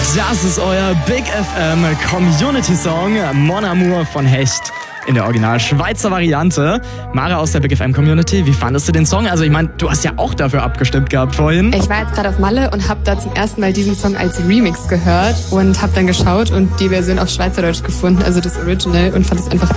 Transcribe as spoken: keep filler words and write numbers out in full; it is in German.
Das ist euer Big F M Community Song Mon Amour von Hecht in der original Schweizer Variante. Mara aus der Big F M Community, wie fandest du den Song? Also ich meine, du hast ja auch dafür abgestimmt gehabt vorhin. Ich war jetzt gerade auf Malle und habe da zum ersten Mal diesen Song als Remix gehört und habe dann geschaut und die Version auf Schweizerdeutsch gefunden, also das Original, und fand es einfach